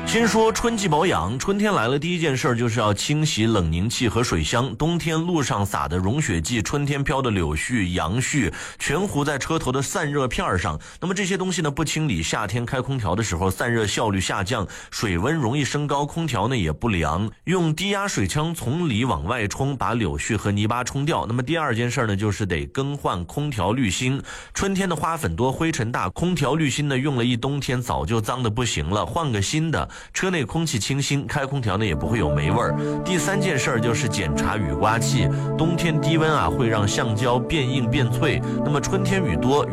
先说春季保养，春天来了，第一件事就是要清洗冷凝器和水箱。冬天路上撒的融雪剂，春天飘的柳絮、杨絮，全糊在车头的散热片上。那么这些东西呢不清理，夏天开空调的时候散热效率下降，水温容易升高，空调呢也不凉。用低压水枪从里往外冲，把柳絮和泥巴冲掉。那么第二件事呢，就是得更换空调滤芯。春天的花粉多，灰尘大，空调滤芯呢用了一冬天，早就脏得不行了，换个新的。车内空气清新，开空调呢也不会有霉味儿。第三件事就是检查雨刮器，冬天低温会让橡胶变硬变脆，那么春天雨多